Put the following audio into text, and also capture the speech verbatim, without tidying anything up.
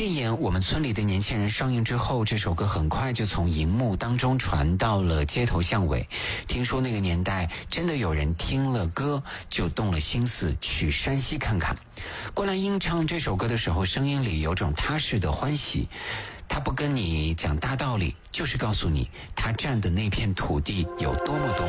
电影《我们村里的年轻人》上映之后，这首歌很快就从荧幕当中传到了街头巷尾。听说那个年代真的有人听了歌就动了心思去山西看看。郭兰英唱这首歌的时候，声音里有种踏实的欢喜，她不跟你讲大道理，就是告诉你她站的那片土地有多么多么